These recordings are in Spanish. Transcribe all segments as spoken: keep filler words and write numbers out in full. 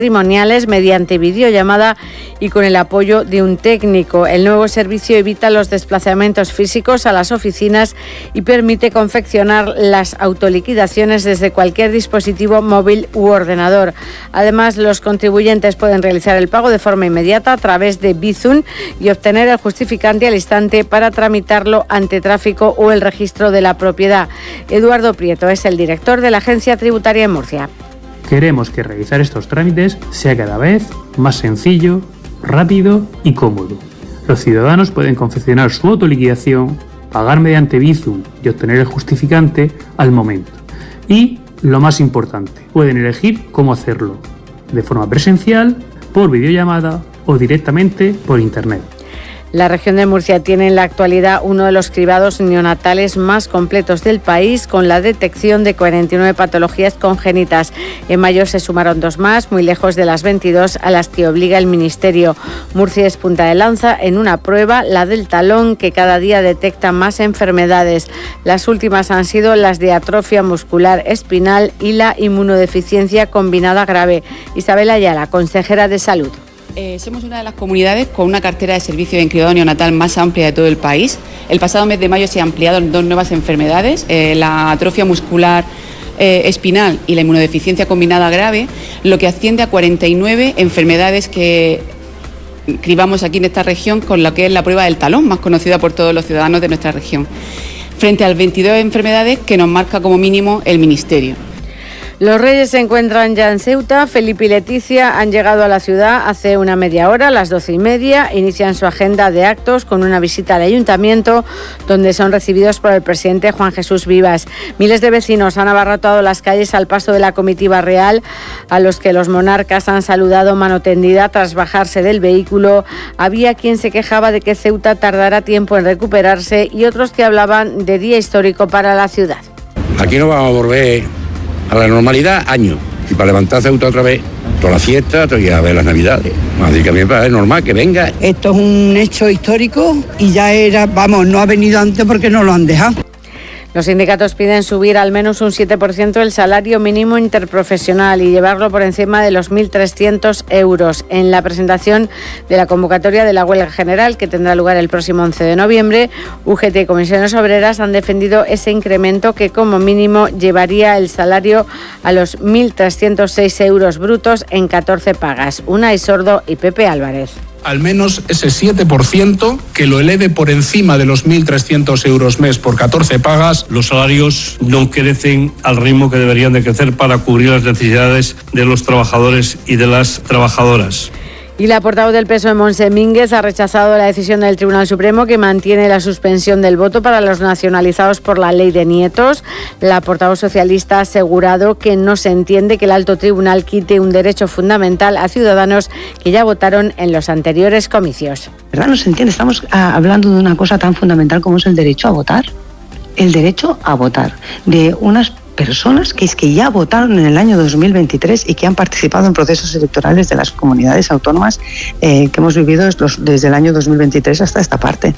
patrimoniales mediante videollamada y con el apoyo de un técnico. El nuevo servicio evita los desplazamientos físicos a las oficinas y permite confeccionar las autoliquidaciones desde cualquier dispositivo móvil u ordenador. Además, los contribuyentes pueden realizar el pago de forma inmediata a través de Bizum y obtener el justificante al instante para tramitarlo ante tráfico o el registro de la propiedad. Eduardo Prieto es el director de la Agencia Tributaria en Murcia. Queremos que realizar estos trámites sea cada vez más sencillo, rápido y cómodo. Los ciudadanos pueden confeccionar su autoliquidación, pagar mediante Bizum y obtener el justificante al momento. Y, lo más importante, pueden elegir cómo hacerlo, de forma presencial, por videollamada o directamente por Internet. La región de Murcia tiene en la actualidad uno de los cribados neonatales más completos del país, con la detección de cuarenta y nueve patologías congénitas. En mayo se sumaron dos más, muy lejos de las veintidós a las que obliga el Ministerio. Murcia es punta de lanza en una prueba, la del talón, que cada día detecta más enfermedades. Las últimas han sido las de atrofia muscular espinal y la inmunodeficiencia combinada grave. Isabel Ayala, consejera de Salud. Eh, somos una de las comunidades con una cartera de servicio de cribado neonatal más amplia de todo el país. El pasado mes de mayo se han ampliado dos nuevas enfermedades, eh, la atrofia muscular eh, espinal y la inmunodeficiencia combinada grave, lo que asciende a cuarenta y nueve enfermedades que cribamos aquí en esta región, con lo que es la prueba del talón, más conocida por todos los ciudadanos de nuestra región, frente a las veintidós enfermedades que nos marca como mínimo el Ministerio. Los Reyes se encuentran ya en Ceuta. Felipe y Leticia han llegado a la ciudad hace una media hora, a las doce y media. Inician su agenda de actos con una visita al Ayuntamiento, donde son recibidos por el presidente Juan Jesús Vivas. Miles de vecinos han abarrotado las calles al paso de la comitiva real, a los que los monarcas han saludado mano tendida tras bajarse del vehículo. Había quien se quejaba de que Ceuta tardará tiempo en recuperarse y otros que hablaban de día histórico para la ciudad. Aquí no vamos a volver a la normalidad año, y para levantar Ceuta otra vez, toda la fiesta, todavía a ver las navidades. Así que a mí me parece normal que venga. Esto es un hecho histórico y ya era, vamos, no ha venido antes porque no lo han dejado. Los sindicatos piden subir al menos un siete por ciento el salario mínimo interprofesional y llevarlo por encima de los mil trescientos euros. En la presentación de la convocatoria de la huelga general, que tendrá lugar el próximo once de noviembre, U G T y Comisiones Obreras han defendido ese incremento que como mínimo llevaría el salario a los mil trescientos seis euros brutos en catorce pagas. Unai Sordo y Pepe Álvarez. Al menos ese siete por ciento que lo eleve por encima de los mil trescientos euros mes por catorce pagas. Los salarios no crecen al ritmo que deberían de crecer para cubrir las necesidades de los trabajadores y de las trabajadoras. Y la portavoz del P S O E, Montse Mínguez, ha rechazado la decisión del Tribunal Supremo que mantiene la suspensión del voto para los nacionalizados por la ley de nietos. La portavoz socialista ha asegurado que no se entiende que el alto tribunal quite un derecho fundamental a ciudadanos que ya votaron en los anteriores comicios. ¿Verdad? No se entiende, estamos ah, hablando de una cosa tan fundamental como es el derecho a votar. El derecho a votar de unas personas que es que ya votaron en el año dos mil veintitrés y que han participado en procesos electorales de las comunidades autónomas eh, que hemos vivido desde el año dos mil veintitrés hasta esta parte.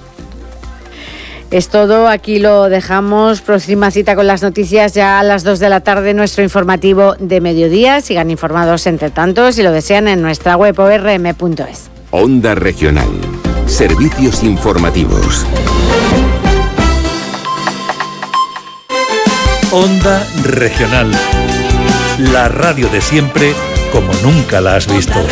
Es todo, aquí lo dejamos. Próxima cita con las noticias ya a las dos de la tarde, nuestro informativo de mediodía. Sigan informados entre tanto, si lo desean, en nuestra web o r m punto es. Onda Regional. Servicios informativos. Onda Regional. La radio de siempre como nunca la has visto.